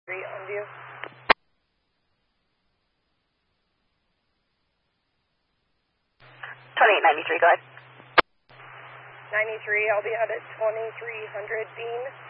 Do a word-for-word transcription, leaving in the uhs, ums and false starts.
on view. twenty-eight ninety-three, go ahead. ninety-three, I'll be out at twenty-three hundred Bean.